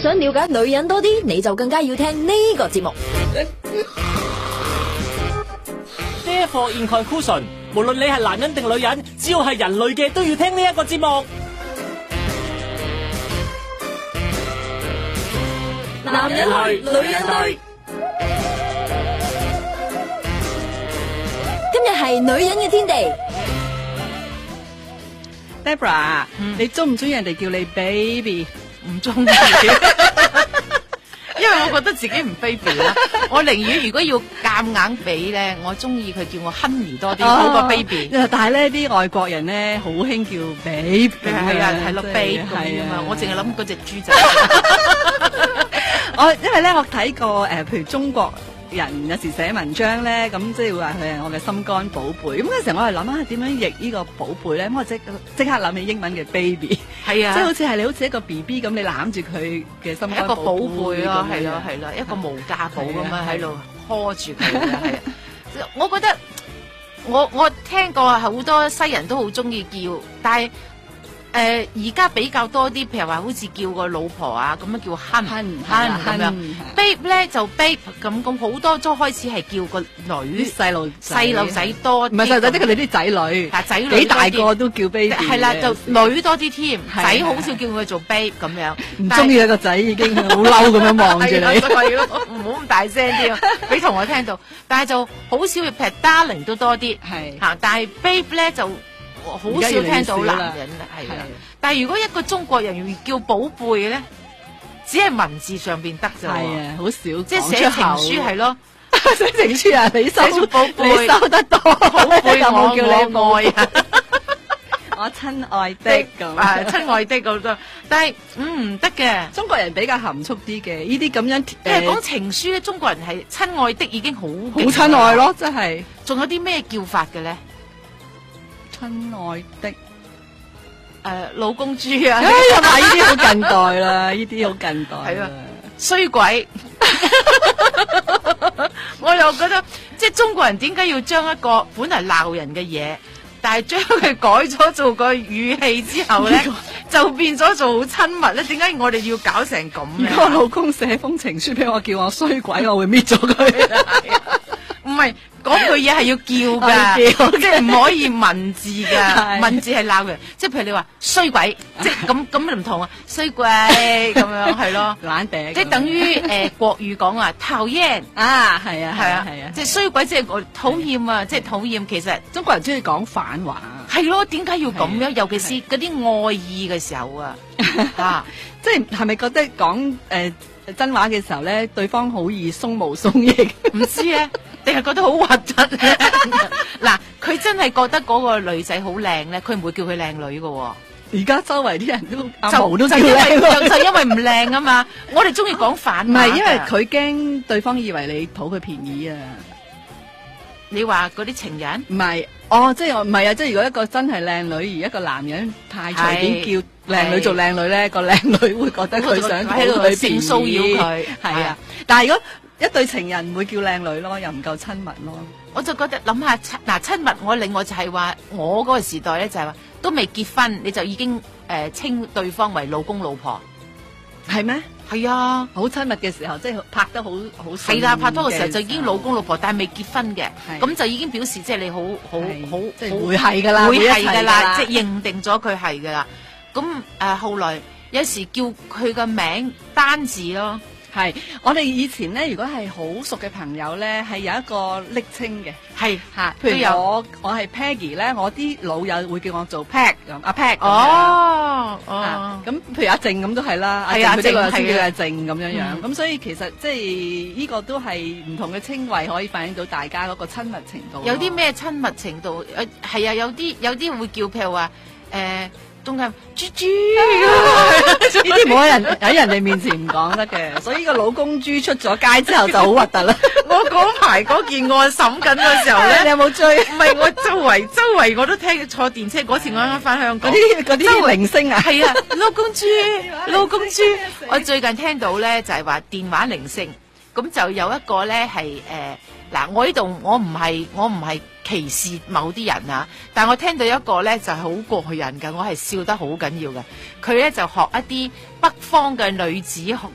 想了解女人多啲，你就更加要聽呢個節目。 Therefore in conclusion， 無論你係男人定女人，只要係人類嘅都要聽呢一個節目。 男人去，女人對。今日係女人嘅天地。 Deborah，你中唔中意人哋叫你 baby？ 唔中意，因為我覺得自己唔 baby 啦。我寧願如果要夾硬俾咧，我中意佢叫我 honey 多啲，好過 baby。 但係咧，啲外國人咧好興叫 baby， 係啊，係咯 baby 咁啊。我淨係諗嗰隻豬仔。 因為咧，我睇過譬如中國人有時寫文章咧，咁即係話佢係我嘅心肝寶貝。咁嗰時候我係諗下點樣譯呢個寶貝咧，咁我即刻諗起英文嘅 baby， 係啊，即係好似你好似一個 BB 咁，你攬住佢嘅心肝寶貝，一個寶貝咯，係啦，一個無價寶咁樣喺度呵住佢，係啊。我覺得我聽過好多西人都好中意叫，但係而家比較多啲，譬如話好似叫個老婆啊咁樣叫 hun 咁樣 ，babe 咧就 babe 咁好多都開始係叫個女細路仔多，唔係細路仔，即係佢哋啲仔女，仔女幾大個都叫 baby， 係啦，就女多啲添，仔好少叫佢做 babe 咁樣，唔中意個仔已經好嬲咁樣望住你，唔好咁大聲啲，俾同學聽到，但係就好少譬如 darling 都多啲，係嚇，但係 babe 咧就。好少聽到男人係啊，但係如果一個中國人要叫寶貝咧，只係文字上邊得咋，係啊，好少，即係寫情書係咯，寫情書啊，你收寶貝，你收得多，寶貝有冇叫你愛啊？我親愛的咁啊，親愛的咁多，但係唔得嘅，中國人比較含蓄啲嘅，呢啲咁樣講情書咧，中國人係親愛的已經好親愛咯，真係，仲有啲咩叫法嘅咧？親愛的，老公豬啊！係嘛？呢啲好近代啦，呢啲好近代。係啊，衰鬼！我又覺得，即係中國人點解要將一個本嚟鬧人嘅嘢，但係將佢改咗做個語氣之後咧，就變咗做好親密咧？點解我哋要搞成咁？如果我老公寫封情書俾我，叫我衰鬼，我會搣咗佢。唔係。嗰句嘢係要叫㗎，即係唔可以文字㗎，文字係鬧人，即係譬如你話衰鬼，即係咁唔同啊，衰鬼咁樣係咯，懶嗲，即係等於國語講話討厭啊，係啊，即係衰鬼即係我討厭啊，即係討厭。其實中國人中意講反話，係咯，點解要咁樣？尤其是嗰啲愛意嘅時候啊，嚇，即係咪覺得講真話嘅時候咧，對方好易鬆毛鬆翼？唔知咧。定係覺得好核突咧？嗱，佢真係覺得嗰個女仔好靚咧，佢唔會叫佢靚女㗎。而家周圍啲人都阿毛都叫靚，就因為唔靚啊嘛。我哋中意講反話。唔係，因為佢驚對方以為你討佢便宜啊。你話嗰啲情人？唔係，即係唔係啊！即係如果一個真係靚女，而一個男人太隨便叫靚女做靚女咧，個靚女會覺得佢想討佢便宜，騷擾佢。係啊，但係如果一對情人唔會叫靚女咯，又唔夠親密咯。我就覺得諗下親密，我另外就係話，我嗰個時代咧就係話，都未結婚你就已經稱對方為老公老婆，係咩？係啊，好親密嘅時候，即係拍得好係啦，拍拖嘅時候就已經老公老婆，但係未結婚嘅，咁就已經表示即係你好即係會係㗎啦，會係㗎啦，即係認定咗佢係㗎啦。咁後來有時叫佢個名單字咯。係，我哋以前咧，如果係好熟嘅朋友咧，係有一個昵稱嘅，係嚇。譬如我係 Peggy 咧，我啲老友會叫我做 Peg 咁，阿 Peg。咁譬如阿靜咁都係啦，係阿靜佢先叫阿靜咁樣樣。咁所以其實即係呢個都係唔同嘅稱謂，可以反映到大家嗰個親密程度。有啲咩親密程度？係啊，有啲會叫譬如話中間豬豬，呢啲冇喺人哋面前唔講得嘅，所以個老公豬出咗街之後就好核突啦。我嗰排嗰件案審緊嘅時候咧，你有冇追？唔係，我周圍我都聽坐電車嗰次，我啱啱翻香港，嗰啲鈴聲啊，係啊，老公豬，我最近聽到咧就係話電話鈴聲，咁就有一個咧係嗱，我呢度我唔係歧視某啲人啊，但我聽到一個咧就係好過癮㗎，我係笑得好緊要嘅。佢咧就學一啲北方嘅女子